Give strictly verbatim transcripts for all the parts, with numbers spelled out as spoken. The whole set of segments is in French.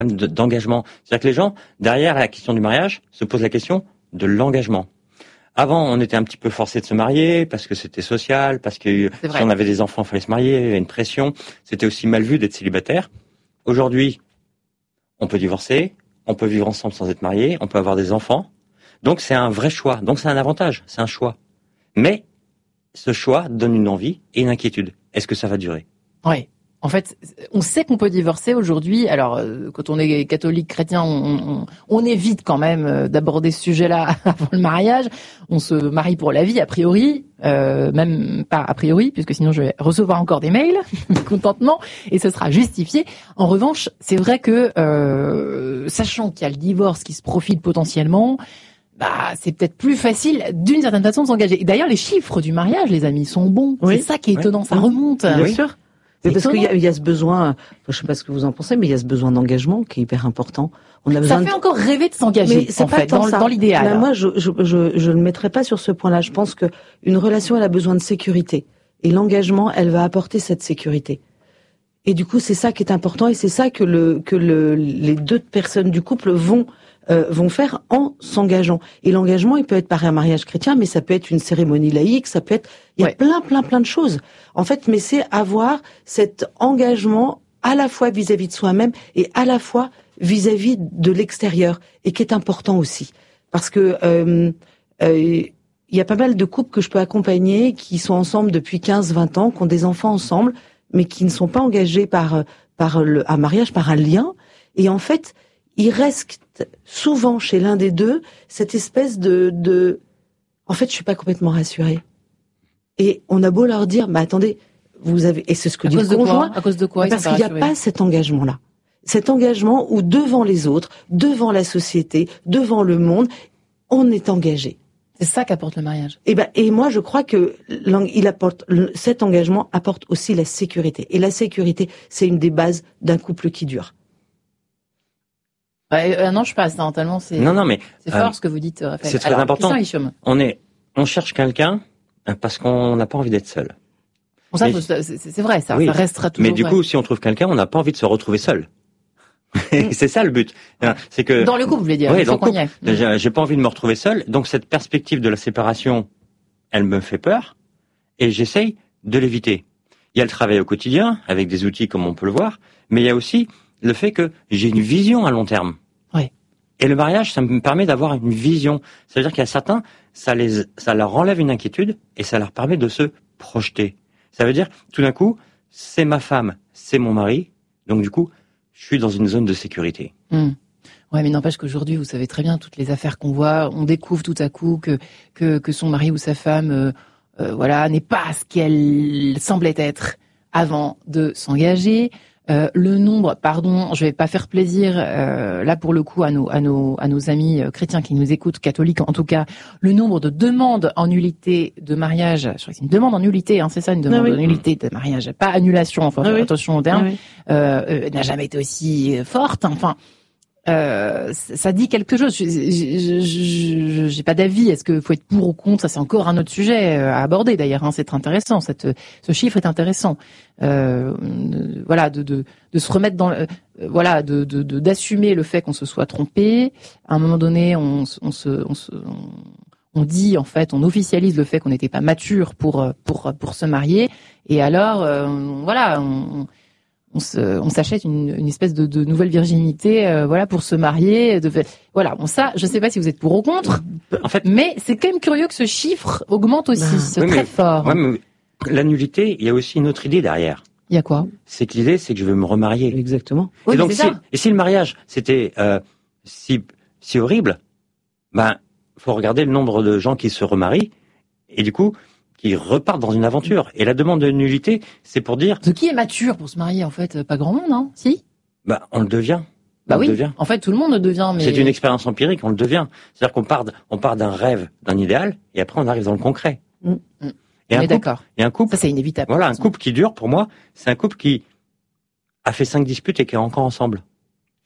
d'engagement. C'est-à-dire que les gens, derrière la question du mariage, se posent la question de l'engagement. Avant, on était un petit peu forcé de se marier parce que c'était social, parce que si on avait des enfants, il fallait se marier, il y avait une pression. C'était aussi mal vu d'être célibataire. Aujourd'hui, on peut divorcer, on peut vivre ensemble sans être marié, on peut avoir des enfants. Donc c'est un vrai choix. Donc c'est un avantage, c'est un choix. Mais ce choix donne une envie et une inquiétude. Est-ce que ça va durer ? Oui. En fait, on sait qu'on peut divorcer aujourd'hui. Alors, euh, quand on est catholique, chrétien, on, on, on évite quand même euh, d'aborder ce sujet-là avant le mariage. On se marie pour la vie, a priori, euh, même pas a priori, puisque sinon je vais recevoir encore des mails de contentement et ce sera justifié. En revanche, c'est vrai que, euh, sachant qu'il y a le divorce qui se profile potentiellement, bah, c'est peut-être plus facile d'une certaine façon de s'engager. Et d'ailleurs, les chiffres du mariage, les amis, sont bons. Oui. C'est ça qui est étonnant, oui. Ça remonte. Bien oui. sûr. C'est parce qu'il y a, il y a ce besoin, je sais pas ce que vous en pensez, mais il y a ce besoin d'engagement qui est hyper important. On a besoin ça fait de... encore rêver de s'engager, mais c'est en pas fait, dans, dans l'idéal. Là, moi, je, je, je, je ne le mettrai pas sur ce point-là. Je pense que une relation, elle a besoin de sécurité. Et l'engagement, elle va apporter cette sécurité. Et du coup, c'est ça qui est important et c'est ça que le, que le, les deux personnes du couple vont, euh, vont faire en s'engageant. Et l'engagement, il peut être par un mariage chrétien, mais ça peut être une cérémonie laïque, ça peut être, il y a ouais. plein, plein, plein de choses. En fait, mais c'est avoir cet engagement à la fois vis-à-vis de soi-même et à la fois vis-à-vis de l'extérieur et qui est important aussi. Parce que, euh, euh, il y a pas mal de couples que je peux accompagner qui sont ensemble depuis quinze, vingt ans, qui ont des enfants ensemble, mais qui ne sont pas engagés par, par le, un mariage, par un lien. Et en fait, il reste souvent chez l'un des deux cette espèce de, de, en fait, je suis pas complètement rassurée. Et on a beau leur dire, mais attendez, vous avez, et c'est ce que dit le conjoint. À cause de quoi? Parce qu'il n'y a pas cet engagement-là. Cet engagement où devant les autres, devant la société, devant le monde, on est engagé. C'est ça qu'apporte le mariage. Et ben, et moi, je crois que il apporte, cet engagement apporte aussi la sécurité. Et la sécurité, c'est une des bases d'un couple qui dure. Bah, euh, non, je passe, hein, tellement c'est, non, non, mais, c'est fort euh, ce que vous dites, Raphaël. C'est très Alors, important. On est, on cherche quelqu'un parce qu'on n'a pas envie d'être seul. Bon, ça, mais, c'est, c'est vrai, ça, oui, ça restera toujours mais du vrai. coup, si on trouve quelqu'un, on n'a pas envie de se retrouver seul. C'est ça le but. C'est que dans le couple, je voulais dire. Oui, il faut dans qu'on le couple. Y ait. J'ai pas envie de me retrouver seul. Donc cette perspective de la séparation, elle me fait peur, et j'essaye de l'éviter. Il y a le travail au quotidien avec des outils comme on peut le voir, mais il y a aussi le fait que j'ai une vision à long terme. Oui. Et le mariage, ça me permet d'avoir une vision. C'est-à-dire qu'il y a certains, ça les, ça leur enlève une inquiétude et ça leur permet de se projeter. Ça veut dire, tout d'un coup, c'est ma femme, c'est mon mari, donc du coup, je suis dans une zone de sécurité. Mmh. Ouais, mais n'empêche qu'aujourd'hui, vous savez très bien, toutes les affaires qu'on voit, on découvre tout à coup que que, que son mari ou sa femme, euh, euh, voilà, n'est pas ce qu'elle semblait être avant de s'engager. Euh, le nombre, pardon, je vais pas faire plaisir euh, là pour le coup à nos à nos à nos amis chrétiens qui nous écoutent, catholiques en tout cas, le nombre de demandes en nullité de mariage, je crois que c'est une demande en nullité, hein, c'est ça, une demande ah oui. en nullité de mariage, pas annulation, enfin ah oui. attention au terme, ah oui. euh, euh, n'a jamais été aussi forte, enfin. Euh, ça dit quelque chose. Je, je, je, j'ai pas d'avis. Est-ce qu'il faut être pour ou contre? Ça, c'est encore un autre sujet à aborder. D'ailleurs, hein, c'est très intéressant. Cette, ce chiffre est intéressant. Euh, voilà, de, de, de se remettre dans, euh, voilà, de, de, de, d'assumer le fait qu'on se soit trompé. À un moment donné, on, on se, on se, on, on dit en fait, on officialise le fait qu'on n'était pas mature pour, pour, pour se marier. Et alors, euh, voilà. On, On, se, on s'achète une, une espèce de, de nouvelle virginité, euh, voilà, pour se marier. De, voilà, bon ça, je sais pas si vous êtes pour ou contre, en fait, mais c'est quand même curieux que ce chiffre augmente aussi, bah, c'est oui, très mais, fort. Ouais, mais la nullité, il y a aussi une autre idée derrière. Il y a quoi? C'est que l'idée, c'est que je veux me remarier. Exactement. Et oui, donc, c'est si, ça. et si le mariage c'était euh, si si horrible, ben, faut regarder le nombre de gens qui se remarient et du coup. Qui repartent dans une aventure. Et la demande de nullité, c'est pour dire... De qui est mature pour se marier, en fait? Pas grand monde, hein? Si? Bah, on le devient. Bah on oui. Le devient. En fait, tout le monde le devient, mais... C'est une expérience empirique, on le devient. C'est-à-dire qu'on part, on part d'un rêve, d'un idéal, et après on arrive dans le concret. Mmh. Et on un est couple, d'accord. Et un couple... Ça, c'est inévitable. Voilà, un couple qui dure, pour moi, c'est un couple qui a fait cinq disputes et qui est encore ensemble.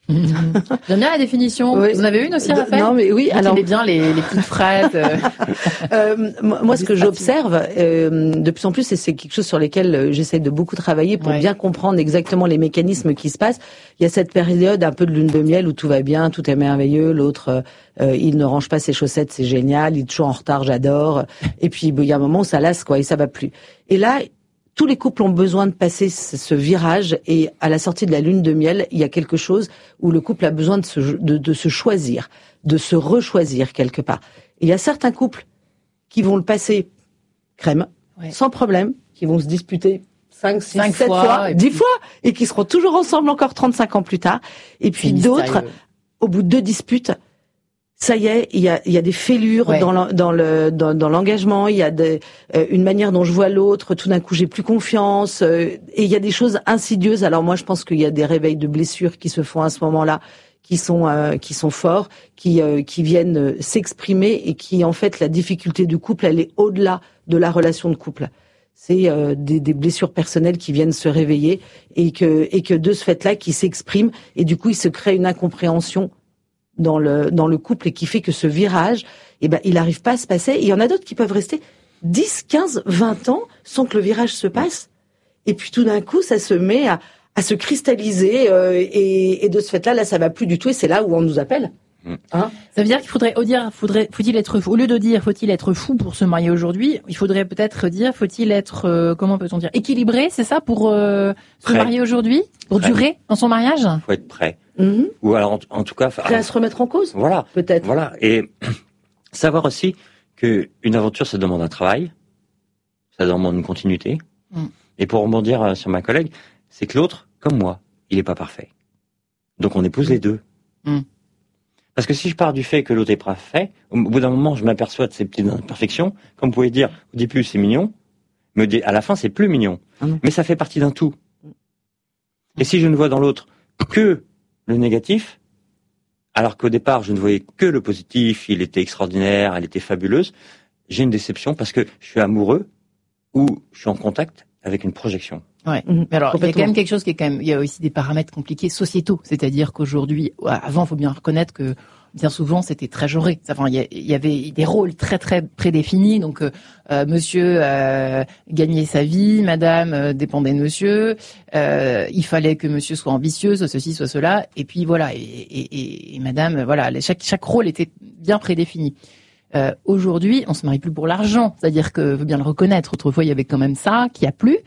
J'aime bien la définition. Oui. Vous en avez une aussi, Raphaël? Non, mais oui. Vous alors, bien les, les petites phrases. Euh... euh, moi, ce que j'observe euh, de plus en plus, et c'est quelque chose sur lequel j'essaie de beaucoup travailler pour ouais. bien comprendre exactement les mécanismes qui se passent. Il y a cette période un peu de lune de miel où tout va bien, tout est merveilleux. L'autre, euh, il ne range pas ses chaussettes, c'est génial. Il est toujours en retard, j'adore. Et puis, il y a un moment où ça lasse, quoi, et ça va plus. Et là, tous les couples ont besoin de passer ce virage, et à la sortie de la lune de miel, il y a quelque chose où le couple a besoin de se, de, de se choisir, de se rechoisir quelque part. Et il y a certains couples qui vont le passer crème, ouais. sans problème, qui vont se disputer cinq, six, sept fois, fois dix puis... fois, et qui seront toujours ensemble encore trente-cinq ans plus tard. Et puis d'autres, au bout de deux disputes, ça y est, il y a, il y a des fêlures ouais. dans, le, dans, le, dans, dans l'engagement, il y a des, euh, une manière dont je vois l'autre, tout d'un coup j'ai plus confiance, euh, et il y a des choses insidieuses. Alors moi je pense qu'il y a des réveils de blessures qui se font à ce moment-là, qui sont euh, qui sont forts, qui euh, qui viennent euh, s'exprimer, et qui en fait la difficulté du couple, elle est au-delà de la relation de couple. C'est euh, des, des blessures personnelles qui viennent se réveiller, et que et que de ce fait-là qui s'expriment, et du coup il se crée une incompréhension dans le dans le couple, et qui fait que ce virage, eh ben il arrive pas à se passer. Et il y en a d'autres qui peuvent rester dix, quinze, vingt ans sans que le virage se passe, et puis tout d'un coup ça se met à à se cristalliser, euh, et, et de ce fait-là là ça va plus du tout, et c'est là où on nous appelle. Hein? Ça veut dire qu'il faudrait, dire, faudrait, faut-il être, au lieu de dire faut-il être fou pour se marier aujourd'hui, il faudrait peut-être dire faut-il être, euh, comment peut-on dire, équilibré, c'est ça, pour euh, se marier aujourd'hui, pour prêt. Durer dans son mariage. Faut être prêt. Mm-hmm. Ou alors en, en tout cas, prêt alors, à se remettre en cause. Voilà, peut-être. Voilà, et savoir aussi que une aventure, ça demande un travail, ça demande une continuité. Mm. Et pour rebondir sur ma collègue, c'est que l'autre, comme moi, il est pas parfait. Donc on épouse mm. les deux. Mm. Parce que si je pars du fait que l'autre est parfait, au bout d'un moment, je m'aperçois de ces petites imperfections. Comme vous pouvez dire, au début, c'est mignon, mais à la fin, c'est plus mignon. Ah mais ça fait partie d'un tout. Et si je ne vois dans l'autre que le négatif, alors qu'au départ, je ne voyais que le positif, il était extraordinaire, elle était fabuleuse, j'ai une déception parce que je suis amoureux ou je suis en contact avec une projection. Ouais. Mmh, mais alors, il y a quand même quelque chose qui est quand même, il y a aussi des paramètres compliqués sociétaux. C'est-à-dire qu'aujourd'hui, avant, il faut bien reconnaître que bien souvent, c'était très genré. Enfin, il y avait des rôles très, très prédéfinis. Donc, euh, monsieur euh, gagnait sa vie, madame euh, dépendait de monsieur. Euh, il fallait que monsieur soit ambitieux, soit ceci, soit cela. Et puis, voilà. Et, et, et madame, voilà, chaque, chaque rôle était bien prédéfini. Euh, aujourd'hui, on se marie plus pour l'argent. C'est-à-dire que, faut bien le reconnaître, autrefois, il y avait quand même ça, qui a plus.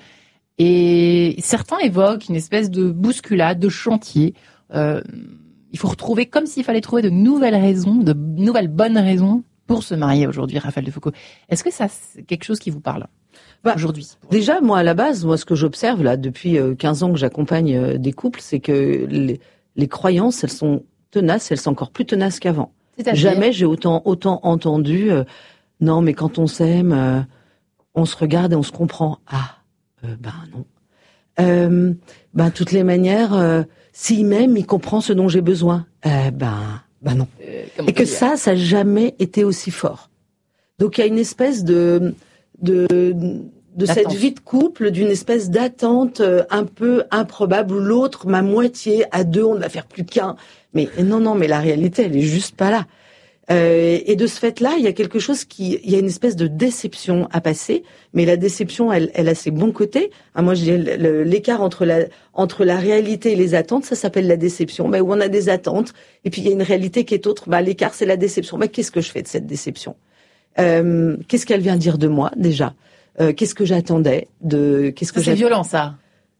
Et certains évoquent une espèce de bousculade, de chantier. Euh, il faut retrouver, comme s'il fallait trouver de nouvelles raisons, de nouvelles bonnes raisons pour se marier aujourd'hui, Raphaël Defoucauld. Est-ce que ça, c'est quelque chose qui vous parle bah, aujourd'hui? Déjà, moi, à la base, moi, ce que j'observe là depuis quinze ans que j'accompagne des couples, c'est que les, les croyances, elles sont tenaces, elles sont encore plus tenaces qu'avant. Jamais j'ai autant autant entendu euh, non, mais quand on s'aime, euh, on se regarde et on se comprend. Ah. Euh, ben non. Euh, ben toutes les manières, euh, s'il m'aime, il comprend ce dont j'ai besoin. Euh, ben, ben non. Euh, Et que ça, ça n'a jamais été aussi fort. Donc il y a une espèce de de de cette vie de couple, d'une espèce d'attente un peu improbable où l'autre, ma moitié, à deux, on ne va faire plus qu'un. Mais non, non, mais la réalité, elle est juste pas là. Euh, et de ce fait-là, il y a quelque chose qui, il y a une espèce de déception à passer, mais la déception, elle, elle a ses bons côtés. Hein, moi, je dis l'écart entre la entre la réalité et les attentes, ça s'appelle la déception. Ben, où on a des attentes, et puis il y a une réalité qui est autre. Ben, l'écart, c'est la déception. Ben, qu'est-ce que je fais de cette déception? euh, Qu'est-ce qu'elle vient dire de moi déjà? euh, Qu'est-ce que j'attendais de Qu'est-ce que c'est violent, ça.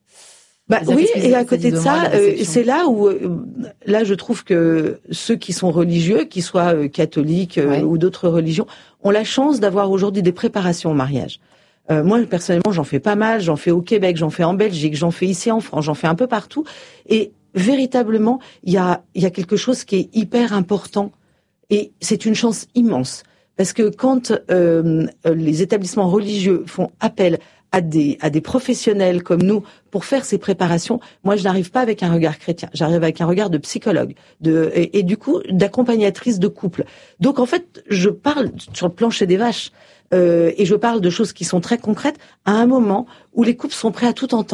Bah oui, et à côté de ça, euh, c'est là où, euh, là, je trouve que ceux qui sont religieux, qu'ils soient euh, catholiques euh, ouais. ou d'autres religions, ont la chance d'avoir aujourd'hui des préparations au mariage. Euh, moi, personnellement, j'en fais pas mal. J'en fais au Québec, j'en fais en Belgique, j'en fais ici en France, j'en fais un peu partout. Et véritablement, il y a, il y a quelque chose qui est hyper important. Et c'est une chance immense. Parce que quand euh, les établissements religieux font appel à des à des professionnels comme nous pour faire ces préparations, moi je n'arrive pas avec un regard chrétien, j'arrive avec un regard de psychologue, de et, et du coup d'accompagnatrice de couple. Donc en fait, je parle sur le plancher des vaches euh, et je parle de choses qui sont très concrètes à un moment où les couples sont prêts à tout entendre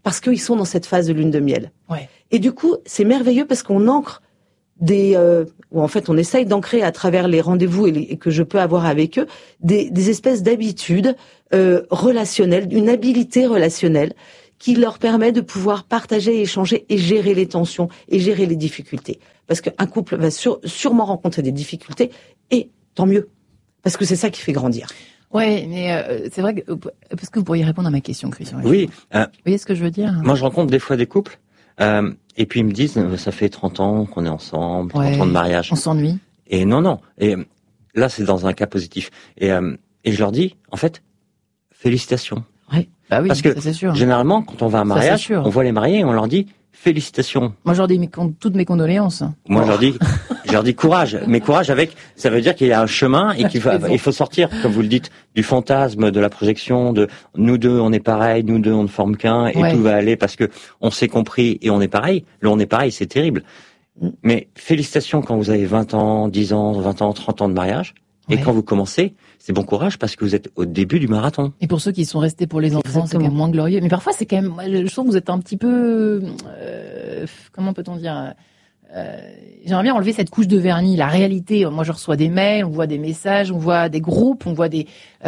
parce qu'ils sont dans cette phase de lune de miel. Ouais. Et du coup, c'est merveilleux parce qu'on ancre des, euh, ou en fait, on essaye d'ancrer à travers les rendez-vous et, les, et que je peux avoir avec eux, des, des espèces d'habitudes euh, relationnelles, une habilité relationnelle qui leur permet de pouvoir partager, échanger et gérer les tensions et gérer les difficultés. Parce qu'un couple va sur, sûrement rencontrer des difficultés et tant mieux, parce que c'est ça qui fait grandir. Ouais, mais euh, c'est vrai que parce que vous pourriez répondre à ma question, Christian. Oui. Euh, vous voyez ce que je veux dire? Moi, je rencontre des fois des couples euh, et puis ils me disent ça fait trente ans qu'on est ensemble, trente ouais, ans de mariage. On s'ennuie. Et non, non. Et là, c'est dans un cas positif. Et euh, et je leur dis en fait félicitations. Ouais. Bah oui, parce que ça, c'est sûr. Généralement, quand on va à un mariage, on voit les mariés et on leur dit félicitations. Moi, je leur dis mes, toutes mes condoléances. Moi, oh. je leur dis, je leur dis courage. Mais courage avec, ça veut dire qu'il y a un chemin et qu'il faut, il faut sortir, comme vous le dites, du fantasme, de la projection, de nous deux, on est pareil, nous deux, on ne forme qu'un et ouais. tout va aller parce que on s'est compris et on est pareil. Le on est pareil, c'est terrible. Mais félicitations quand vous avez vingt ans, dix ans, vingt ans, trente ans de mariage. Et ouais. quand vous commencez, c'est bon courage parce que vous êtes au début du marathon. Et pour ceux qui sont restés pour les enfants, c'est quand même moins glorieux. Mais parfois, c'est quand même, je trouve que vous êtes un petit peu, euh, comment peut-on dire, euh, j'aimerais bien enlever cette couche de vernis. La réalité, moi, je reçois des mails, on voit des messages, on voit des groupes, on voit des,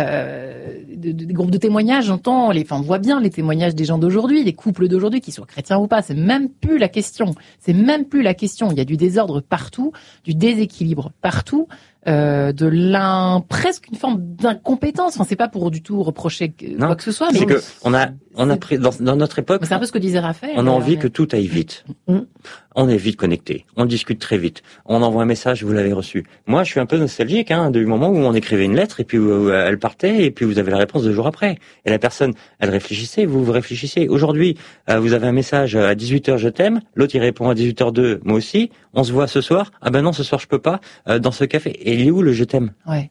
euh, de, de, des groupes de témoignages. J'entends, les, enfin, on voit bien les témoignages des gens d'aujourd'hui, des couples d'aujourd'hui, qu'ils soient chrétiens ou pas. C'est même plus la question. C'est même plus la question. Il y a du désordre partout, du déséquilibre partout. Euh, de l'un presque une forme d'incompétence. Enfin, c'est pas pour du tout reprocher que, non, quoi que ce soit, mais c'est que on a on a pris dans, dans notre époque. C'est un peu ce que disait Raphaël. On a envie mais... que tout aille vite. Mm. On est vite connecté. On discute très vite. On envoie un message, vous l'avez reçu. Moi, je suis un peu nostalgique hein, du moment où on écrivait une lettre et puis où elle partait et puis vous avez la réponse deux jours après. Et la personne, elle réfléchissait, vous vous réfléchissez. Aujourd'hui, euh, vous avez un message à dix-huit heures, je t'aime. L'autre il répond à dix-huit heures deux, moi aussi. On se voit ce soir. Ah ben non, ce soir je peux pas. Euh, dans ce café. Et il est où le je t'aime? Ouais.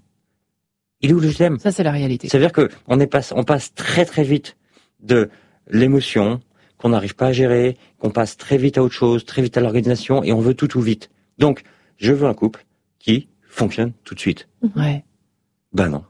Il est où le je t'aime? Ça c'est la réalité. Ça veut dire que on est passe, on passe très très vite de l'émotion qu'on n'arrive pas à gérer, qu'on passe très vite à autre chose, très vite à l'organisation et on veut tout tout vite. Donc, je veux un couple qui fonctionne tout de suite. Ouais. Ben non.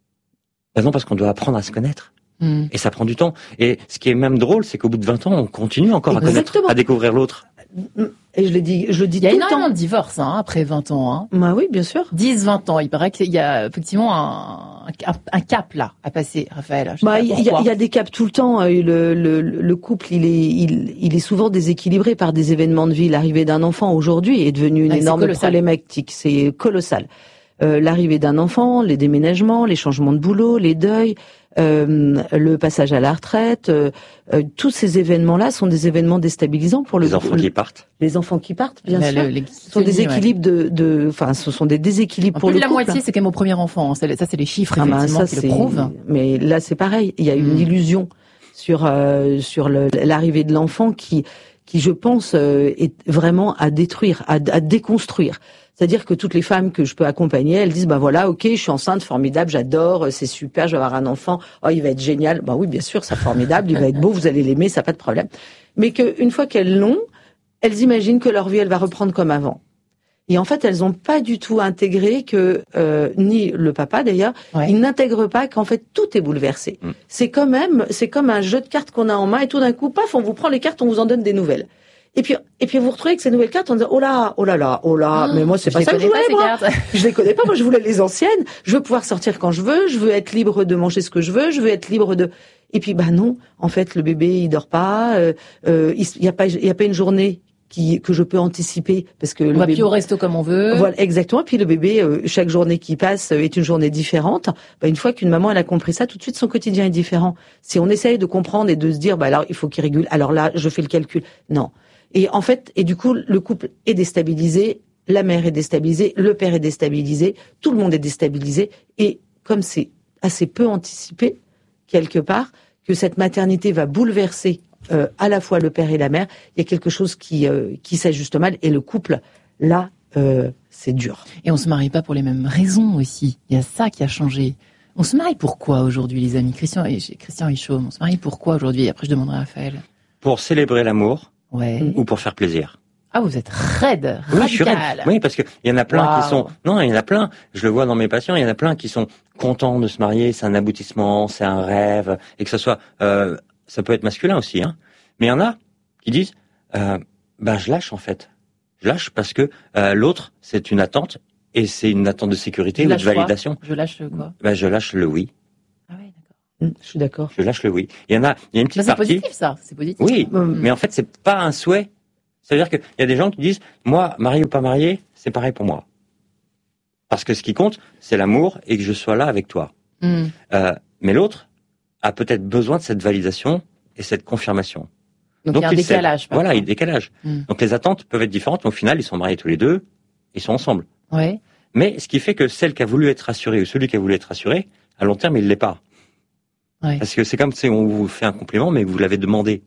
Ben non parce qu'on doit apprendre à se connaître. Mmh. Et ça prend du temps. Et ce qui est même drôle, c'est qu'au bout de vingt ans, on continue encore Exactement. à connaître, à découvrir l'autre. Et je le dis, je le dis tout le temps. Il y a énormément de divorces hein, après vingt ans. Hein. Bah oui, bien sûr. dix, vingt ans. Il paraît qu'il y a effectivement un, un, un cap là à passer, Raphaël. Bah, il y, y a des caps tout le temps. Le, le, le couple, il est, il, il est souvent déséquilibré par des événements de vie. L'arrivée d'un enfant aujourd'hui est devenue une ouais, énorme problématique. C'est colossal. Euh, l'arrivée d'un enfant, les déménagements, les changements de boulot, les deuils, euh, le passage à la retraite, euh, euh, tous ces événements-là sont des événements déstabilisants pour le. Les enfants le, qui partent. Les enfants qui partent, bien la, sûr. Le, les, ce sont des équilibres ouais. de, de, enfin, ce sont des déséquilibres en pour plus le de couple. la moitié, c'est quand même au premier enfant. Hein. Ça, c'est les chiffres ah effectivement ben ça, qui le prouvent. Mais là, c'est pareil. Il y a une mmh. illusion sur euh, sur le, l'arrivée de l'enfant qui qui, je pense, euh, est vraiment à détruire, à, à déconstruire. C'est-à-dire que toutes les femmes que je peux accompagner, elles disent, bah voilà, ok, je suis enceinte, formidable, j'adore, c'est super, je vais avoir un enfant, oh, il va être génial. Bah oui, bien sûr, c'est formidable, il va être beau, vous allez l'aimer, ça pas de problème. Mais qu'une fois qu'elles l'ont, elles imaginent que leur vie, elle va reprendre comme avant. Et en fait, elles n'ont pas du tout intégré que, euh, ni le papa d'ailleurs, ouais. il n'intègre pas qu'en fait tout est bouleversé. Mmh. C'est quand même, c'est comme un jeu de cartes qu'on a en main et tout d'un coup, paf, on vous prend les cartes, on vous en donne des nouvelles. Et puis, et puis vous retrouvez avec ces nouvelles cartes en disant, oh là, oh là là, oh là, oh, mais moi c'est pas ça que je voulais, moi. Je les connais pas, moi je voulais les anciennes. Je veux pouvoir sortir quand je veux, je veux être libre de manger ce que je veux, je veux être libre de. Et puis bah non, en fait le bébé il dort pas, euh, euh, il y a pas, il y a pas une journée qui que je peux anticiper parce que on le va bébé, plus au resto comme on veut. Voilà, exactement. Puis le bébé, euh, chaque journée qui passe euh, est une journée différente. Bah, une fois qu'une maman elle a compris ça, tout de suite son quotidien est différent. Si on essaye de comprendre et de se dire, bah alors il faut qu'il régule. Alors là, je fais le calcul. Non. Et en fait, et du coup, le couple est déstabilisé, la mère est déstabilisée, le père est déstabilisé, tout le monde est déstabilisé. Et comme c'est assez peu anticipé quelque part que cette maternité va bouleverser Euh, à la fois le père et la mère, il y a quelque chose qui euh, qui s'ajuste mal et le couple là euh, c'est dur. Et on se marie pas pour les mêmes raisons aussi. Il y a ça qui a changé. On se marie pourquoi aujourd'hui les amis? Christian et Christian Hichaume, on se marie pourquoi aujourd'hui? Après je demanderai à Raphaël. Pour célébrer l'amour ouais. ou pour faire plaisir. Ah, vous êtes raide, radical. Oui, je suis raide. Oui, parce que il y en a plein wow. qui sont. Non, il y en a plein. Je le vois dans mes patients. Il y en a plein qui sont contents de se marier. C'est un aboutissement, c'est un rêve, et que ce soit. Euh, ça peut être masculin aussi, hein. Mais il y en a qui disent, euh, ben je lâche en fait. Je lâche parce que euh, l'autre, c'est une attente et c'est une attente de sécurité je ou de lâche quoi validation. Je lâche quoi Ben je lâche le oui. Ah oui, d'accord. Mmh, je suis d'accord. Je lâche le oui. Il y en a, il y a une petite Ça, c'est partie. positif, ça. C'est positif. Oui, Mmh. mais en fait, c'est pas un souhait. C'est-à-dire qu'il y a des gens qui disent, moi, marié ou pas marié, c'est pareil pour moi. Parce que ce qui compte, c'est l'amour et que je sois là avec toi. Mmh. Euh, mais l'autre a peut-être besoin de cette validation et cette confirmation. Donc, Donc il y a un décalage. Voilà, il y a un décalage. Mmh. Donc les attentes peuvent être différentes, mais au final, ils sont mariés tous les deux, ils sont ensemble. Ouais. Mais ce qui fait que celle qui a voulu être rassurée ou celui qui a voulu être rassuré, à long terme, il l'est pas. Ouais. Parce que c'est comme si on vous fait un compliment, mais vous l'avez demandé.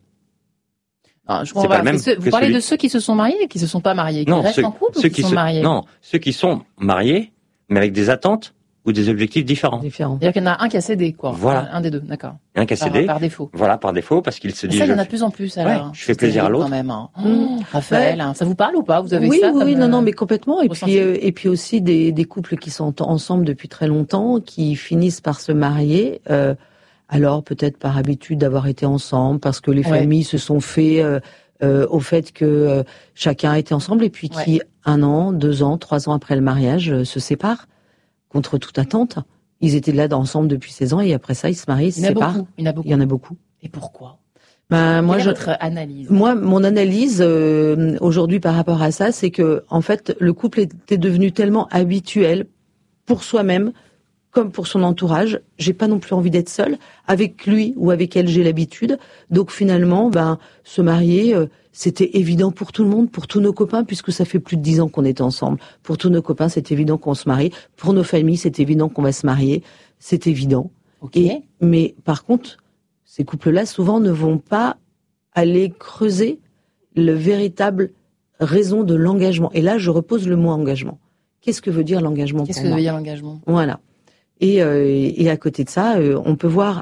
Non, je comprends pas. Pas ceux, vous parlez celui... de ceux qui se sont mariés et qui se sont pas mariés, qui non, restent ceux, en couple ceux ou qui, qui sont se... mariés? Non, ceux qui sont mariés, mais avec des attentes ou des objectifs différents. Différents. C'est-à-dire qu'il y en a un qui a cédé, quoi. Voilà. Un, un des deux, d'accord. Un qui a cédé. Par, par défaut. Voilà, par défaut, parce qu'il se dit. Ça, il y en je... a de plus en plus, alors. Ouais, je fais plaisir à l'autre. Quand même, hein. Mmh. Raphaël, ouais. Ça vous parle ou pas? Vous avez oui, ça? Oui, oui, comme, non, non, mais complètement. Et ressenti. puis, euh, et puis aussi des, des couples qui sont ensemble depuis très longtemps, qui finissent par se marier. Euh, alors peut-être par habitude d'avoir été ensemble, parce que les ouais. familles se sont fait euh, euh, au fait que euh, chacun était ensemble, et puis qui ouais. un an, deux ans, trois ans après le mariage euh, se séparent contre toute attente. Ils étaient là ensemble depuis seize ans et après ça ils se marient, ils se séparent. Beaucoup. Il y en a beaucoup. Il y en a beaucoup. Et pourquoi? Ben, moi, Quelle est je, votre analyse? Moi, mon analyse euh, aujourd'hui par rapport à ça, c'est que en fait, le couple était devenu tellement habituel pour soi-même comme pour son entourage. J'ai pas non plus envie d'être seule avec lui ou avec elle. J'ai l'habitude. Donc finalement, ben se marier, euh, c'était évident pour tout le monde, pour tous nos copains, puisque ça fait plus de dix ans qu'on est ensemble. Pour tous nos copains, c'est évident qu'on se marie. Pour nos familles, c'est évident qu'on va se marier. C'est évident. Okay. Et, mais par contre, ces couples-là, souvent, ne vont pas aller creuser le véritable raison de l'engagement. Et là, je repose le mot engagement. Qu'est-ce que veut dire l'engagement pour moi ? Qu'est-ce que veut dire l'engagement ? Voilà. Et, euh, et à côté de ça, euh, on peut voir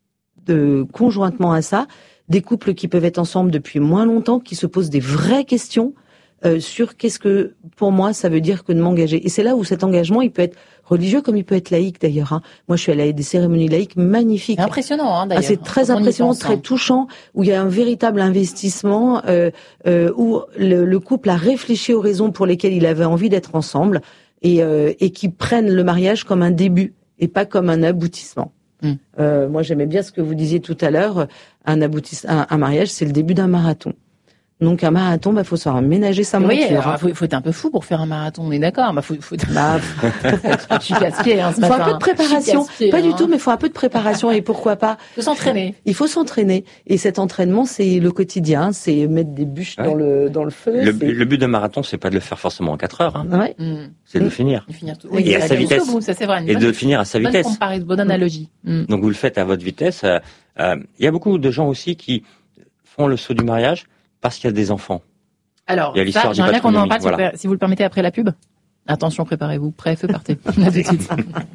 de, conjointement à ça des couples qui peuvent être ensemble depuis moins longtemps, qui se posent des vraies questions euh, sur qu'est-ce que, pour moi, ça veut dire que de m'engager. Et c'est là où cet engagement, il peut être religieux comme il peut être laïque d'ailleurs. Hein. Moi, je suis allée à des cérémonies laïques magnifiques. C'est impressionnant, hein, d'ailleurs. Ah, c'est très impressionnant, pense, très hein. touchant, où il y a un véritable investissement, euh, euh, où le, le couple a réfléchi aux raisons pour lesquelles il avait envie d'être ensemble et, euh, et qui prennent le mariage comme un début et pas comme un aboutissement. Mmh. Euh, moi, j'aimais bien ce que vous disiez tout à l'heure. Un aboutissement, un, un mariage, c'est le début d'un marathon. Donc un marathon, bah faut se ménager sa monture. Oui, alors, faut, faut être un peu fou pour faire un marathon, on est d'accord. Bah faut, faut. Bah, je suis casse-pied hein, ce matin. Il faut un peu de préparation, pas hein. du tout, mais il faut un peu de préparation et pourquoi pas. Il faut s'entraîner. Il faut s'entraîner et cet entraînement, c'est le quotidien, c'est mettre des bûches ouais. dans le dans le feu. Le, le but d'un marathon, c'est pas de le faire forcément en quatre heures. Hein. Ouais. Mmh. C'est de le finir. De finir tout. Oui, et à sa vitesse. Bout, ça c'est vrai. Et bonne, de le finir à sa vitesse. Bonne comparaison, bonne analogie. Mmh. Donc vous le faites à votre vitesse. Il euh, y a beaucoup de gens aussi qui font le saut du mariage parce qu'il y a des enfants. Alors, ça, j'aimerais bien qu'on en parle, voilà. si vous le permettez, après la pub. Attention, préparez-vous. Prêt, feu, partez. À tout de suite.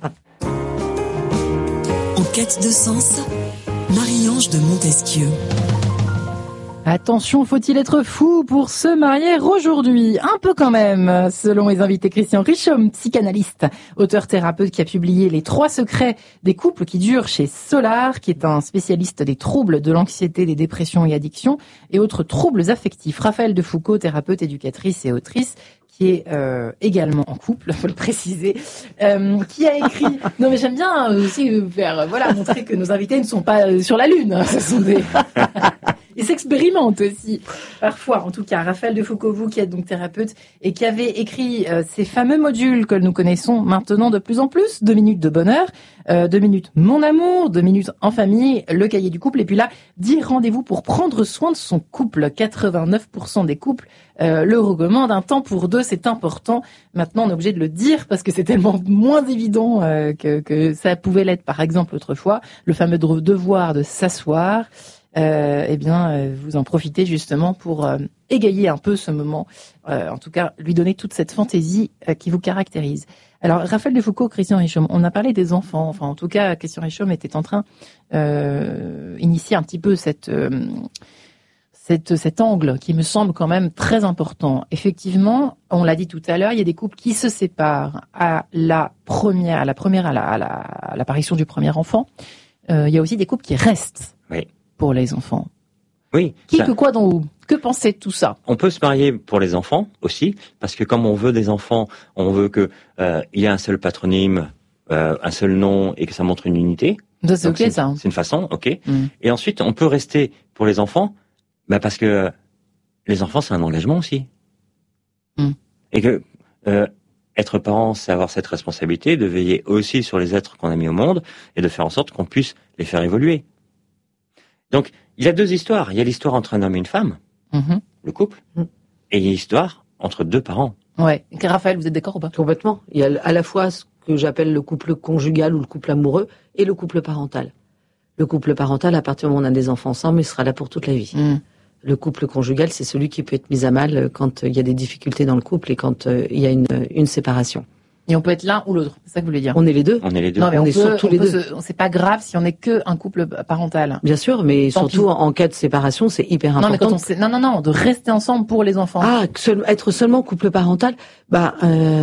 En quête de sens, Marie-Ange de Montesquieu. Attention, faut-il être fou pour se marier aujourd'hui? Un peu quand même, selon les invités. Christian Richomme, psychanalyste, auteur-thérapeute qui a publié Les trois secrets des couples qui durent chez Solar, qui est un spécialiste des troubles de l'anxiété, des dépressions et addictions et autres troubles affectifs. Raphaël de Foucauld, thérapeute, éducatrice et autrice, qui est euh, également en couple, faut le préciser, euh, qui a écrit... Non mais j'aime bien aussi faire, voilà, montrer que nos invités ne sont pas sur la lune, ce sont des... Ils s'expérimentent aussi, parfois. En tout cas, Raphaël de Foucauld, vous qui êtes donc thérapeute et qui avez écrit euh, ces fameux modules que nous connaissons maintenant de plus en plus, deux minutes de bonheur, euh, deux minutes mon amour, deux minutes en famille, le cahier du couple, et puis là, dix rendez-vous pour prendre soin de son couple. quatre-vingt-neuf pour cent des couples euh, le recommandent. Un temps pour deux, c'est important. Maintenant, on est obligé de le dire parce que c'est tellement moins évident euh, que, que ça pouvait l'être, par exemple, autrefois. Le fameux devoir de s'asseoir. Euh, eh bien, euh, vous en profitez justement pour euh, égayer un peu ce moment, euh, en tout cas, lui donner toute cette fantaisie euh, qui vous caractérise. Alors, Raphaël de Foucauld, Christian Richomme, on a parlé des enfants, enfin, en tout cas, Christian Richomme était en train euh, initier un petit peu cette, euh, cette, cet angle qui me semble quand même très important. Effectivement, on l'a dit tout à l'heure, il y a des couples qui se séparent à la première, à la première, à, la, à, la, à l'apparition du premier enfant. Euh, il y a aussi des couples qui restent. Oui. Pour les enfants. Oui. Qui, ça, que, quoi, dont, où. Que pensez de tout ça? On peut se marier pour les enfants aussi, parce que comme on veut des enfants, on veut que euh, il y ait un seul patronyme, euh, un seul nom et que ça montre une unité. Ça, c'est Donc, ok, c'est, ça. C'est une façon, ok. Mm. Et ensuite, on peut rester pour les enfants, bah parce que les enfants, c'est un engagement aussi. Mm. Et que euh, être parent, c'est avoir cette responsabilité de veiller aussi sur les êtres qu'on a mis au monde et de faire en sorte qu'on puisse les faire évoluer. Donc, il y a deux histoires. Il y a l'histoire entre un homme et une femme, Mm-hmm. le couple, Mm. et il y a l'histoire entre deux parents. Ouais. Et Raphaël, vous êtes d'accord ou pas? Complètement. Il y a à la fois ce que j'appelle le couple conjugal ou le couple amoureux et le couple parental. Le couple parental, à partir du moment où on a des enfants ensemble, il sera là pour toute la vie. Mm. Le couple conjugal, c'est celui qui peut être mis à mal quand il y a des difficultés dans le couple et quand il y a une, une séparation. Et on peut être l'un ou l'autre, c'est ça que vous voulez dire? On est les deux. On est les deux. Non, mais on on, est peut, surtout on les peut deux. se- c'est pas grave si on n'est que un couple parental. Bien sûr, mais Tant surtout pis. en cas de séparation, c'est hyper Non, important. mais quand on sait, non, non, non, de rester ensemble pour les enfants. Ah, seul- être seulement couple parental, bah, euh,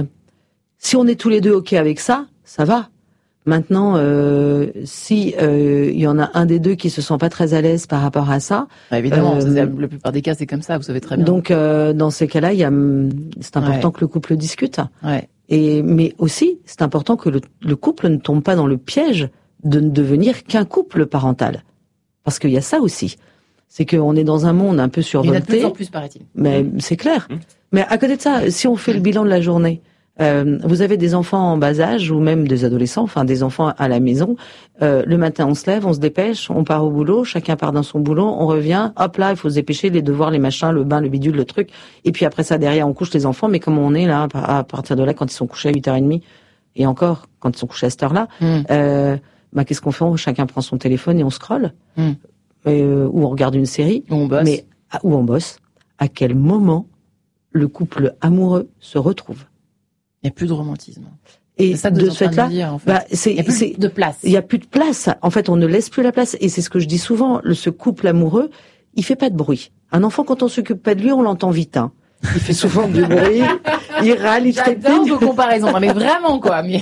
si on est tous les deux ok avec ça, ça va. Maintenant, euh, si euh, il y en a un des deux qui se sent pas très à l'aise par rapport à ça, Bah, évidemment, euh, ça, c'est- la plupart des cas, c'est comme ça, vous savez très bien. donc euh, dans ces cas-là, il y a, hum, c'est important Ouais. que le couple discute. ouais. Et mais aussi, c'est important que le, le couple ne tombe pas dans le piège de ne devenir qu'un couple parental, parce qu'il y a ça aussi. C'est qu'on est dans un monde un peu Il y en a de survolté. plus en plus, paraît-il. Mais Mmh. c'est clair. Mmh. Mais à côté de ça, si on fait le bilan de la journée, euh, vous avez des enfants en bas âge ou même des adolescents, enfin des enfants à la maison. Euh, le matin, on se lève, on se dépêche, on part au boulot, chacun part dans son boulot, on revient, hop là, il faut se dépêcher, les devoirs, les machins, le bain, le bidule, le truc. Et puis après ça, derrière, on couche les enfants. Mais comme on est là, à partir de là, quand ils sont couchés à huit heures trente, et encore, quand ils sont couchés à cette heure-là, Mm. euh, bah, qu'est-ce qu'on fait? Chacun prend son téléphone et on scrolle. Mm. Euh, ou on regarde une série. On bosse. Mais à- où on bosse, à quel moment le couple amoureux se retrouve? Il n'y a plus de romantisme. Et C'est ça que de vous êtes ce en train fait-là, de dire, en fait. bah, c'est, Il n'y a plus c'est, de place. il y a plus de place. En fait, on ne laisse plus la place. Et c'est ce que je dis souvent. Le, ce couple amoureux, il fait pas de bruit. Un enfant, quand on s'occupe pas de lui, on l'entend vite, hein. Il fait souvent du bruit. Il râle, il J'adore trépigne. vos comparaisons. Non, mais vraiment, quoi. Mais...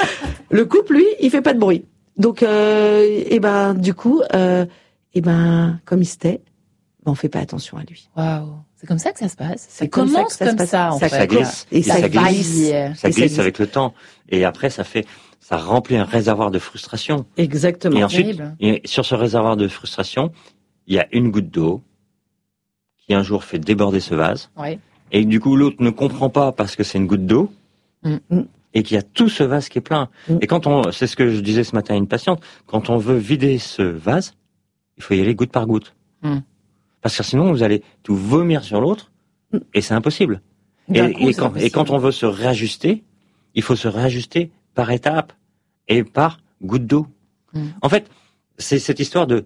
Le couple, lui, il fait pas de bruit. Donc, euh, et ben, du coup, euh, et ben, comme il se tait, ben, on fait pas attention à lui. Waouh. C'est comme ça que ça se passe. Ça C'est comme ça commence que ça se comme passe. ça, en Ça fait. Ça glisse. Et Et ça ça glisse. glisse. Vaille. Ça Et ça glisse glisse. avec le temps. Et après, ça fait, ça remplit un réservoir de frustration. Exactement. Et ensuite, Terrible. et sur ce réservoir de frustration, il y a une goutte d'eau qui un jour fait déborder ce vase. Ouais. Et du coup, l'autre ne comprend pas parce que c'est une goutte d'eau. Mm. Et qu'il y a tout ce vase qui est plein. Mm. Et quand on, c'est ce que je disais ce matin à une patiente, quand on veut vider ce vase, il faut y aller goutte par goutte. Mm. Parce que sinon, vous allez tout vomir sur l'autre, Mm. et c'est impossible. Et, D'un coup, et c'est quand, impossible. et quand on veut se réajuster, il faut se réajuster par étapes et par goutte d'eau. Mm. En fait, c'est cette histoire de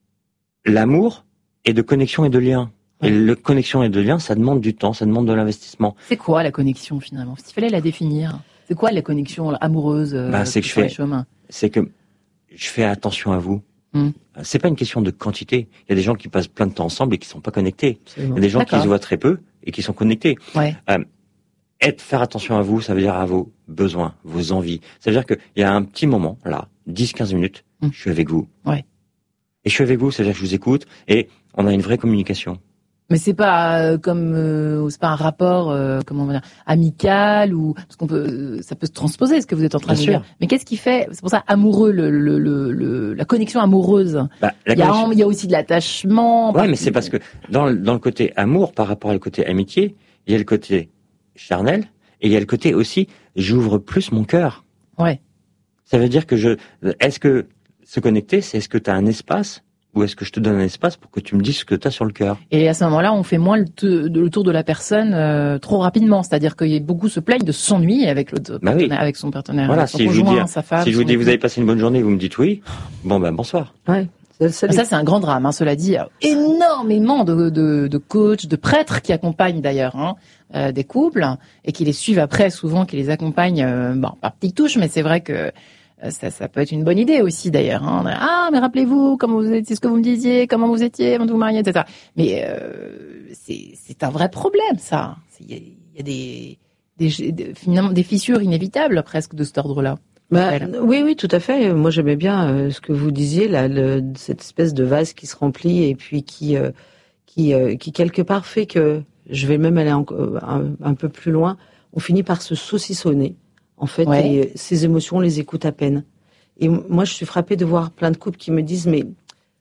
l'amour et de connexion et de lien. Et Ouais. le connexion et de lien, ça demande du temps, ça demande de l'investissement. C'est quoi la connexion, finalement? S'il fallait la définir, c'est quoi la connexion amoureuse euh, Bah, c'est que je sur les fais- chemins? C'est que je fais attention à vous. Mm. C'est pas une question de quantité. Il y a des gens qui passent plein de temps ensemble et qui sont pas connectés. Il Absolument. y a des gens qui D'accord. se voient très peu et qui sont connectés. Ouais. Être, faire attention à vous, ça veut dire à vos besoins, vos envies. Ça veut dire qu'il y a un petit moment, là, dix quinze minutes, Mm. je suis avec vous. Ouais. Et je suis avec vous, ça veut dire que je vous écoute et on a une vraie communication. Mais c'est pas euh, comme euh, c'est pas un rapport euh, comment on va dire amical ou parce qu'on peut euh, ça peut se transposer ce que vous êtes en train Bien de sûr. dire. Mais qu'est-ce qui fait c'est pour ça amoureux le, le, le, le- la connexion amoureuse. Bah, la Il y a connexion- il y a aussi de l'attachement. Ouais, mais c'est parce que dans, le- dans le côté amour par rapport au côté amitié, il y a le côté charnel et il y a le côté aussi j'ouvre plus mon cœur. Ouais. Ça veut dire que je est-ce que se connecter, c'est est-ce que tu as un espace ou est-ce que je te donne un espace pour que tu me dises ce que tu as sur le cœur? Et à ce moment-là, on fait moins le, te- de- le tour de la personne euh, trop rapidement. C'est-à-dire que beaucoup se plaignent de s'ennuyer avec l'autre Bah oui. partenaire, avec son partenaire, Voilà, avec son si je vous conjoint, dis- sa femme. Si je vous son dis vous époux. avez passé une bonne journée, vous me dites oui, bon ben bonsoir. Ouais. C'est- c'est- Ça, c'est un grand drame. Hein, cela dit, il y a énormément de, de, de coachs, de prêtres qui accompagnent d'ailleurs hein, euh, des couples et qui les suivent après, souvent, qui les accompagnent, euh, bon, par petites touches, mais c'est vrai que euh, ça, ça peut être une bonne idée aussi d'ailleurs. Hein. Ah, mais rappelez-vous comment vous étiez, ce que vous me disiez, comment vous étiez avant de vous marier, et cetera. Mais euh, c'est, c'est un vrai problème, ça. Il y a, il y a des, des, des, finalement, des fissures inévitables presque de cet ordre-là. Bah, oui, oui, tout à fait. Moi, j'aimais bien euh, ce que vous disiez là, le, cette espèce de vase qui se remplit et puis qui, euh, qui, euh, qui quelque part fait que je vais même aller en, un, un peu plus loin. On finit par se saucissonner, en fait, ouais. Et ces émotions, on les écoute à peine. Et moi, je suis frappée de voir plein de couples qui me disent, mais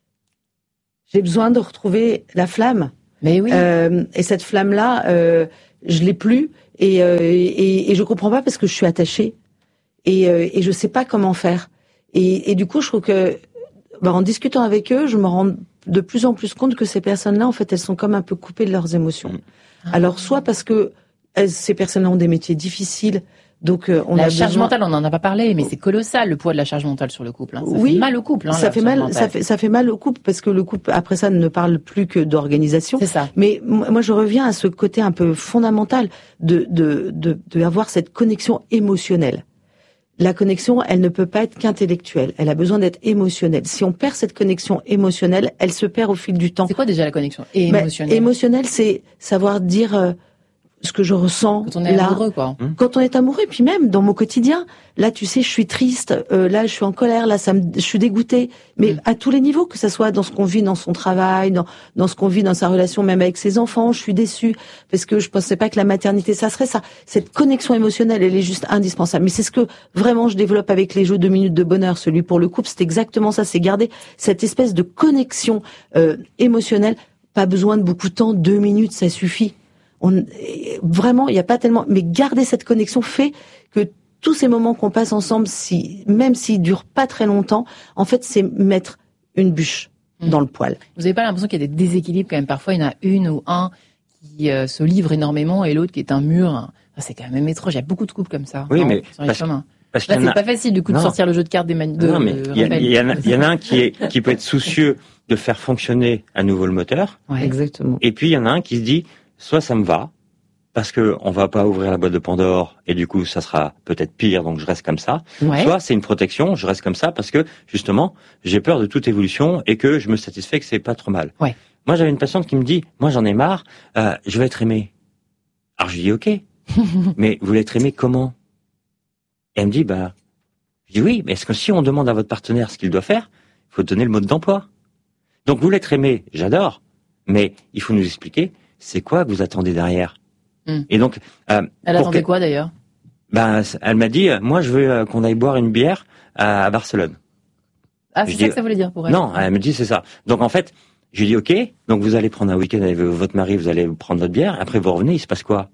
j'ai besoin de retrouver la flamme. Mais oui. Euh, et cette flamme-là, euh, je l'ai plus et, euh, et, et je comprends pas parce que je suis attachée et, euh, et je sais pas comment faire. Et, et du coup, je trouve que, bah, en discutant avec eux, je me rends de plus en plus compte que ces personnes-là, en fait, elles sont comme un peu coupées de leurs émotions. Ah. Alors, soit parce que elles, ces personnes-là ont des métiers difficiles. Donc, euh, on la a charge besoin... mentale, on n'en a pas parlé, mais c'est colossal le poids de la charge mentale sur le couple. Hein. Ça oui, fait mal au couple. Hein, ça fait mal, ça fait, ça fait mal au couple parce que le couple après ça ne parle plus que d'organisation. C'est ça. Mais moi, je reviens à ce côté un peu fondamental de de de, de avoir cette connexion émotionnelle. La connexion, elle ne peut pas être qu'intellectuelle. Elle a besoin d'être émotionnelle. Si on perd cette connexion émotionnelle, elle se perd au fil du temps. C'est quoi déjà la connexion émotionnelle? Ben, émotionnelle, c'est savoir dire. Euh, ce que je ressens quand on est là, amoureux, quoi. Quand on est amoureux, puis même dans mon quotidien, là, tu sais, je suis triste, euh, là, je suis en colère, là, ça me, je suis dégoûtée, mais mmh. à tous les niveaux, que ça soit dans ce qu'on vit dans son travail, dans dans ce qu'on vit dans sa relation, même avec ses enfants, je suis déçue parce que je pensais pas que la maternité, ça serait ça. Cette connexion émotionnelle, elle est juste indispensable. Mais c'est ce que vraiment je développe avec les jeux deux minutes de bonheur, celui pour le couple, c'est exactement ça, c'est garder cette espèce de connexion euh, émotionnelle. Pas besoin de beaucoup de temps, deux minutes, ça suffit. On, vraiment, il n'y a pas tellement, mais garder cette connexion fait que tous ces moments qu'on passe ensemble, si, même s'ils durent pas très longtemps, en fait, c'est mettre une bûche mmh. dans le poêle. Vous n'avez pas l'impression qu'il y a des déséquilibres quand même? Parfois, il y en a une ou un qui euh, se livre énormément et l'autre qui est un mur. Enfin, c'est quand même étrange. Il y a beaucoup de couples comme ça. Oui, non, mais sur les parce, chemins. Parce Là, qu'il c'est a... pas facile du coup non. de sortir le jeu de cartes des man... de, non, mais il y, y, y, en a, y en a un qui est qui peut être soucieux de faire fonctionner à nouveau le moteur. Ouais, exactement. Et puis il y en a un qui se dit soit ça me va. Parce que on va pas ouvrir la boîte de Pandore et du coup ça sera peut-être pire, donc je reste comme ça. Ouais. Soit c'est une protection, je reste comme ça parce que justement j'ai peur de toute évolution et que je me satisfais que c'est pas trop mal. Ouais. Moi j'avais une patiente qui me dit, moi j'en ai marre, euh, je vais être aimée. Alors je lui dis ok, mais vous voulez être aimée comment? Et elle me dit bah, je dis oui, mais est-ce que si on demande à votre partenaire ce qu'il doit faire, il faut donner le mode d'emploi. Donc vous voulez être aimée, j'adore, mais il faut nous expliquer c'est quoi que vous attendez derrière. Et donc, euh, elle attendait que... quoi d'ailleurs? Ben, elle m'a dit, moi, je veux euh, qu'on aille boire une bière à, à Barcelone. Ah, c'est je ça dis, que ça voulait dire pour elle? Non, elle me dit c'est ça. Donc en fait, je lui dis ok. Donc vous allez prendre un week-end avec votre mari, vous allez prendre votre bière. Après vous revenez, il se passe quoi?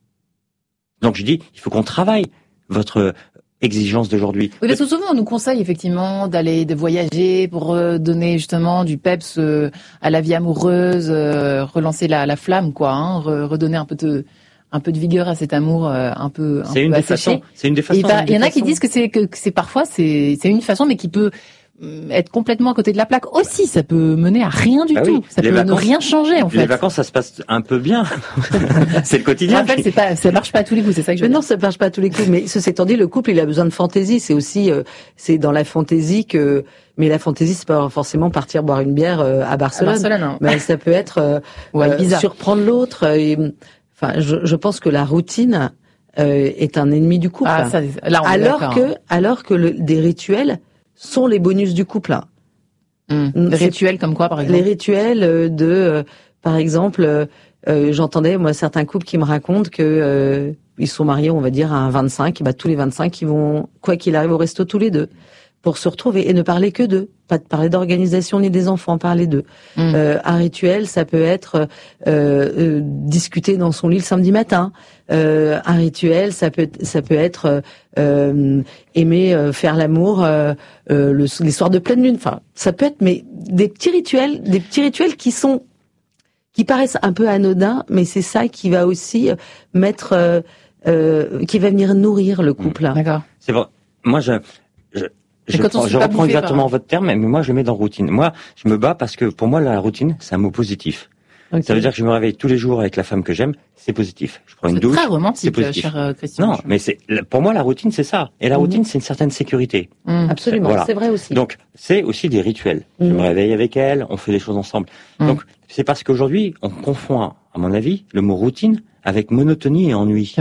Donc je dis, il faut qu'on travaille votre exigence d'aujourd'hui. Oui, parce que souvent on nous conseille effectivement d'aller, de voyager pour euh, donner justement du peps euh, à la vie amoureuse, euh, relancer la, la flamme, quoi, hein, re, redonner un peu de un peu de vigueur à cet amour euh, un peu un c'est peu une des asséché. façons. C'est une des façons. Il y en a qui disent que c'est que, que c'est parfois c'est c'est une façon, mais qui peut être complètement à côté de la plaque aussi. Ça peut mener à rien du bah tout. Oui. Ça les peut vacances, ne rien changer en fait. Les vacances, ça se passe un peu bien. C'est le quotidien. En fait, c'est pas, ça marche pas à tous les coups. C'est ça que je veux mais dire. Non, ça marche pas à tous les coups. Mais ceci étant dit, le couple, il a besoin de fantaisie. C'est aussi, euh, c'est dans la fantaisie que. Mais la fantaisie, c'est pas forcément partir boire une bière euh, à Barcelone. À Barcelone, non. Mais ça peut être euh, ouais, euh, surprendre l'autre. Et, enfin, je, je pense que la routine euh, est un ennemi du couple. Ah, ça, là, on alors est que, alors que le, des rituels sont les bonus du couple. Hein. Mmh. Les rituels comme quoi, par exemple? Les rituels de, euh, par exemple, euh, j'entendais moi certains couples qui me racontent que euh, ils sont mariés, on va dire à un vingt-cinq, et bah tous les vingt-cinq, ils vont quoi qu'il arrive au resto tous les deux pour se retrouver et ne parler que d'eux, pas de parler d'organisation ni des enfants, parler d'eux. Mmh. Euh, un rituel, ça peut être euh, euh, discuter dans son lit le samedi matin. Euh, un rituel, ça peut ça peut être euh, aimer euh, faire l'amour euh, euh, le, les soirs de pleine lune. Enfin, ça peut être mais des petits rituels, des petits rituels qui sont qui paraissent un peu anodins, mais c'est ça qui va aussi mettre, euh, euh, qui va venir nourrir le couple. Mmh. D'accord. C'est vrai. Moi, je je Je, prends, je reprends exactement par... votre terme, mais moi je le mets dans routine. Moi, je me bats parce que pour moi la routine, c'est un mot positif. Okay. Ça veut dire que je me réveille tous les jours avec la femme que j'aime, c'est positif. Je prends une douche, très romantique, c'est positif. Cher Christian. Non, mais c'est pour moi la routine, c'est ça. Et la mmh. routine, c'est une certaine sécurité. Mmh. Absolument, voilà. C'est vrai aussi. Donc c'est aussi des rituels. Mmh. Je me réveille avec elle, on fait les choses ensemble. Mmh. Donc c'est parce qu'aujourd'hui on confond, à mon avis, le mot routine avec monotonie et ennui. C'est vrai.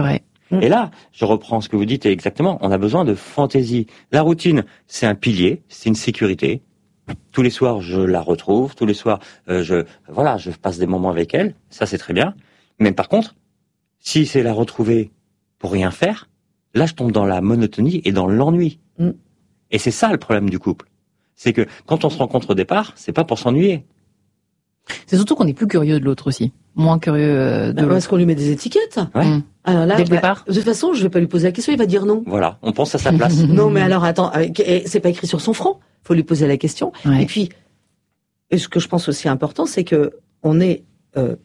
Mmh. Et là, je reprends ce que vous dites exactement. On a besoin de fantaisie. La routine, c'est un pilier, c'est une sécurité. Tous les soirs, je la retrouve. Tous les soirs, euh, je voilà, je passe des moments avec elle. Ça, c'est très bien. Mais par contre, si c'est la retrouver pour rien faire, là, je tombe dans la monotonie et dans l'ennui. Mmh. Et c'est ça le problème du couple. C'est que quand on se rencontre au départ, c'est pas pour s'ennuyer. C'est surtout qu'on est plus curieux de l'autre aussi. Moins curieux de bah, l'autre. Parce qu'on lui met des étiquettes. Ouais. Mmh. Alors là, dès le bah, départ. De toute façon, je vais pas lui poser la question, il va dire non. Voilà, on pense à sa place. Non, mais alors attends, c'est pas écrit sur son front. Faut lui poser la question. Ouais. Et puis, et ce que je pense aussi important, c'est que on est euh,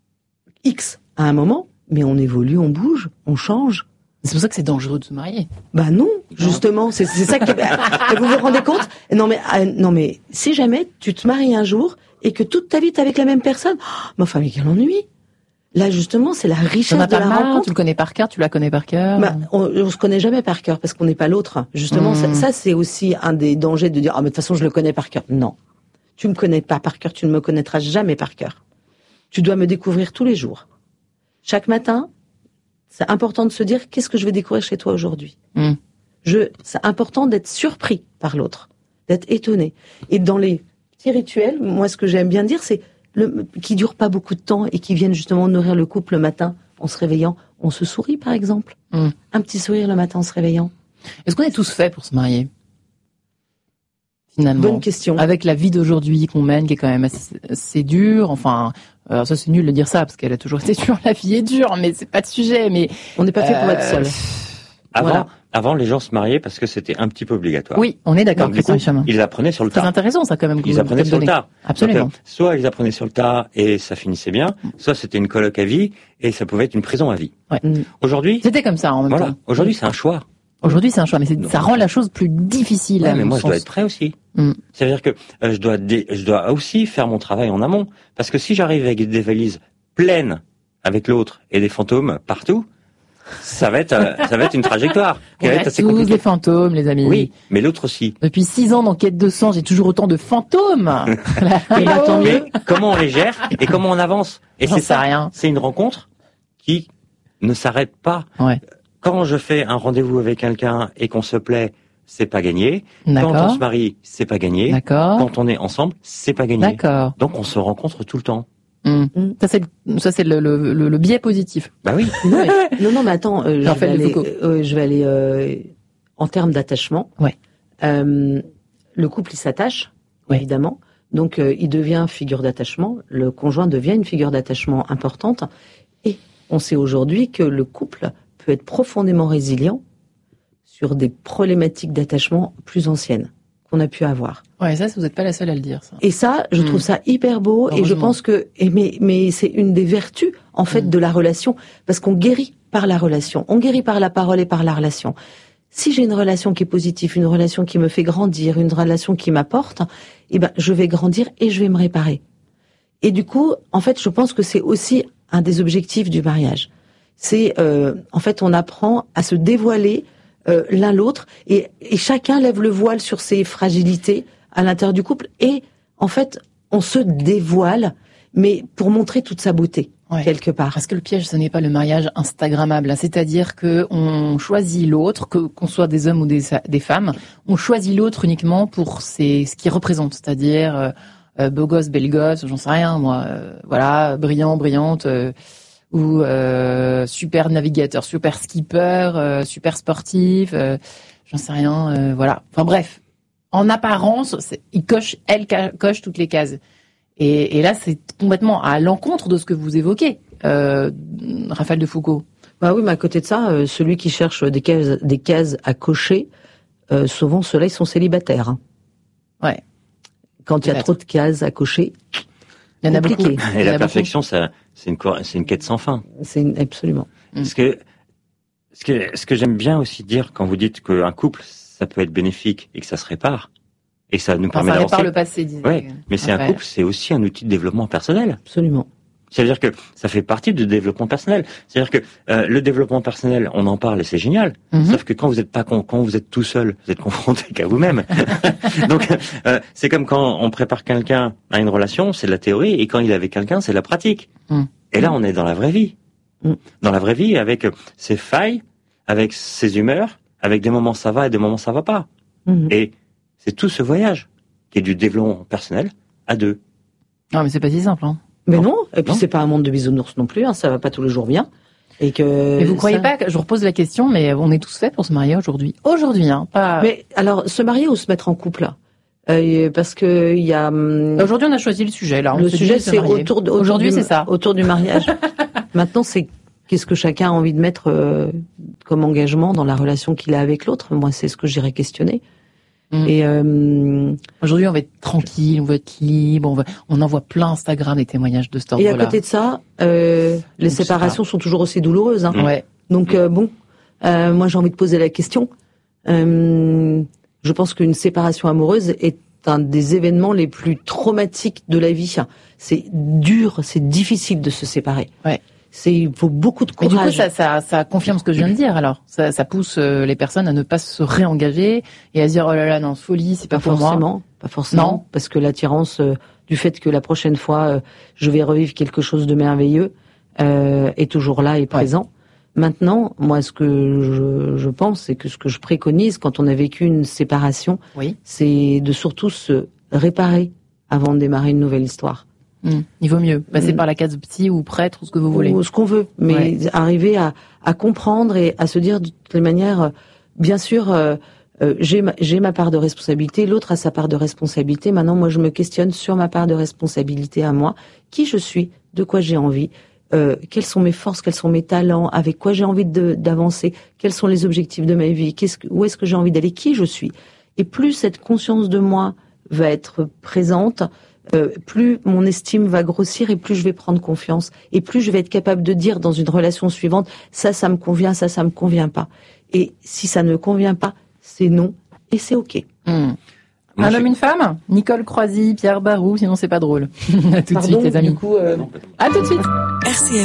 X à un moment, mais on évolue, on bouge, on change. C'est pour ça que c'est dangereux de se marier. Bah non, justement, c'est c'est ça qui. Est... vous vous rendez compte? Non mais euh, non mais si jamais tu te maries un jour et que toute ta vie t'es avec la même personne, oh, ma femme, quel ennui. Là justement, c'est la richesse de la marre, rencontre. Tu le connais par cœur, tu la connais par cœur. Bah, on, on se connaît jamais par cœur parce qu'on n'est pas l'autre. Justement, mmh. ça, ça c'est aussi un des dangers de dire ah oh, mais de toute façon je le connais par cœur. Non, tu me connais pas par cœur, tu ne me connaîtras jamais par cœur. Tu dois me découvrir tous les jours. Chaque matin, c'est important de se dire qu'est-ce que je vais découvrir chez toi aujourd'hui. Mmh. Je, c'est important d'être surpris par l'autre, d'être étonné. Et dans les petits rituels, moi ce que j'aime bien dire, c'est le, qui durent pas beaucoup de temps et qui viennent justement nourrir le couple le matin en se réveillant. On se sourit par exemple, mmh. un petit sourire le matin en se réveillant. Est-ce qu'on est tous faits pour se marier? Finalement. Bonne question. Avec la vie d'aujourd'hui qu'on mène, qui est quand même assez, assez dure, enfin. Alors ça c'est nul de dire ça parce qu'elle a toujours été dure, la vie est dure, mais c'est pas de sujet. Mais on n'est pas fait euh, pour être seul. Avant, voilà. avant les gens se mariaient parce que c'était un petit peu obligatoire. Oui, on est d'accord. Donc, du coup, ils apprenaient sur le tas. C'est intéressant ça quand même. Ils apprenaient sur le tas. Absolument. Donc, soit ils apprenaient sur le tas et ça finissait bien, soit c'était une coloc à vie et ça pouvait être une prison à vie. Ouais. Aujourd'hui, c'était comme ça en même voilà. temps. Aujourd'hui, c'est un choix. Aujourd'hui, c'est un choix, mais c'est, ça rend la chose plus difficile. Ouais, mais moi, sens. je dois être prêt aussi. Mm. C'est-à-dire que euh, je dois, dé- je dois aussi faire mon travail en amont, parce que si j'arrive avec des valises pleines avec l'autre et des fantômes partout, ça va être, euh, ça va être une trajectoire qui On va a être assez tous compliquée. des fantômes, les amis. Oui, mais l'autre aussi. Depuis six ans d'enquête de sang, j'ai toujours autant de fantômes. mais, tant mieux. Mais comment on les gère et comment on avance? Et J'en c'est sais ça. Rien. C'est une rencontre qui ne s'arrête pas. Ouais. Quand je fais un rendez-vous avec quelqu'un et qu'on se plaît, c'est pas gagné. D'accord. Quand on se marie, c'est pas gagné. D'accord. Quand on est ensemble, c'est pas gagné. D'accord. Donc on se rencontre tout le temps. Mmh. Ça c'est le, ça c'est le, le, le, le biais positif. Bah oui. Non, mais, non, non, mais attends, euh, je, vais aller, euh, je vais aller euh, en termes d'attachement. Ouais. Euh, le couple il s'attache, ouais. évidemment. Donc euh, il devient figure d'attachement. Le conjoint devient une figure d'attachement importante. Et on sait aujourd'hui que le couple peut être profondément résilient sur des problématiques d'attachement plus anciennes qu'on a pu avoir. Ouais, ça, vous n'êtes pas la seule à le dire, ça. Et ça, je mmh. trouve ça hyper beau, et je pense que, et mais, mais c'est une des vertus, en fait, mmh. de la relation, parce qu'on guérit par la relation, on guérit par la parole et par la relation. Si j'ai une relation qui est positive, une relation qui me fait grandir, une relation qui m'apporte, eh ben, je vais grandir et je vais me réparer. Et du coup, en fait, je pense que c'est aussi un des objectifs du mariage. C'est, euh, en fait, on apprend à se dévoiler euh, l'un l'autre, et, et chacun lève le voile sur ses fragilités à l'intérieur du couple, et en fait, on se dévoile, mais pour montrer toute sa beauté, ouais. quelque part. Parce que le piège, ce n'est pas le mariage instagrammable, c'est-à-dire que on choisit l'autre, que qu'on soit des hommes ou des, des femmes, on choisit l'autre uniquement pour ses, ce qu'il représente, c'est-à-dire euh, euh, beau gosse, belle gosse, j'en sais rien, moi, euh, voilà, brillant, brillante. Euh, ou euh, super navigateur, super skipper, euh, super sportif, euh, j'en sais rien, euh, voilà. Enfin bref, en apparence, c'est, il coche, elle coche toutes les cases. Et, et là, c'est complètement à l'encontre de ce que vous évoquez, euh, Raphaël de Foucault. Bah oui, mais à côté de ça, euh, celui qui cherche des cases, des cases à cocher, euh, souvent ceux-là, ils sont célibataires. Hein. Ouais. Quand il y a trop de cases à cocher. Il y en a beaucoup. Et la perfection, ça, c'est une, c'est une quête sans fin. C'est une, absolument. Parce que, ce que, ce que j'aime bien aussi dire quand vous dites qu'un couple, ça peut être bénéfique et que ça se répare, et que ça nous enfin, permet d'avancer. Ça répare le passé, disait. Ouais. Mais c'est un couple, c'est aussi un outil de développement personnel. Absolument. C'est-à-dire que ça fait partie du développement personnel. C'est-à-dire que euh, le développement personnel, on en parle et c'est génial. Mm-hmm. Sauf que quand vous êtes pas con, quand vous êtes tout seul, vous êtes confronté qu'à vous-même. Donc euh, c'est comme quand on prépare quelqu'un à une relation, c'est de la théorie, et quand il est avec quelqu'un, c'est de la pratique. Mm. Et là, on est dans la vraie vie. Mmh. Dans la vraie vie, avec ses failles, avec ses humeurs, avec des moments ça va et des moments ça va pas. Mmh. Et c'est tout ce voyage qui est du développement personnel à deux. Non, mais c'est pas si simple, hein. Mais non, non. Et puis non. C'est pas un monde de bisounours non plus, hein. Ça va pas tous les jours bien. Et que. Mais vous croyez ça... pas que je vous repose la question, mais on est tous faits pour se marier aujourd'hui. Aujourd'hui, hein, pas. Mais alors, se marier ou se mettre en couple là? Euh, parce que il y a. Aujourd'hui, on a choisi le sujet là. On le sujet, c'est autour de. Aujourd'hui, c'est ça. Autour du mariage. Maintenant, c'est qu'est-ce que chacun a envie de mettre euh, comme engagement dans la relation qu'il a avec l'autre. Moi, c'est ce que j'irais questionner. Mmh. Et euh... aujourd'hui, on va être tranquille, on va être libre, on, va... on envoie plein Instagram des témoignages de cet ordre-là. Et à côté de ça, euh, les Donc, séparations sont toujours aussi douloureuses. Hein. Ouais. Donc euh, bon, euh, moi j'ai envie de poser la question. Euh, je pense qu'une séparation amoureuse est un des événements les plus traumatiques de la vie. C'est dur, c'est difficile de se séparer. Ouais. C'est, il faut beaucoup de courage. Mais du coup, ça, ça, ça confirme ce que je viens de dire. Alors, ça, ça pousse les personnes à ne pas se réengager et à se dire oh là là non, folie, c'est pas, pas pour forcément, moi. Pas forcément, non. Parce que l'attirance euh, du fait que la prochaine fois euh, je vais revivre quelque chose de merveilleux euh, est toujours là et présent. Ouais. Maintenant, moi, ce que je, je pense, c'est que ce que je préconise quand on a vécu une séparation, oui. c'est de surtout se réparer avant de démarrer une nouvelle histoire. Mmh. Il vaut mieux passer mmh. par la case psy ou prêtre ou ce que vous voulez. Ou ce qu'on veut, mais ouais. arriver à, à comprendre et à se dire de toutes les manières, euh, bien sûr, euh, euh, j'ai, ma, j'ai ma part de responsabilité, l'autre a sa part de responsabilité. Maintenant, moi, je me questionne sur ma part de responsabilité à moi, qui je suis, de quoi j'ai envie, euh, quelles sont mes forces, quels sont mes talents, avec quoi j'ai envie de, d'avancer, quels sont les objectifs de ma vie, qu'est-ce que, où est-ce que j'ai envie d'aller, qui je suis. Et plus cette conscience de moi va être présente, Euh, plus mon estime va grossir et plus je vais prendre confiance et plus je vais être capable de dire dans une relation suivante ça ça me convient, ça ça me convient pas. Et si ça ne convient pas, c'est non et c'est ok. Mmh. Un homme, une femme, Nicole Croisy, Pierre Barou, sinon c'est pas drôle. À tout de suite les amis. Du coup, euh... à tout de suite. R C F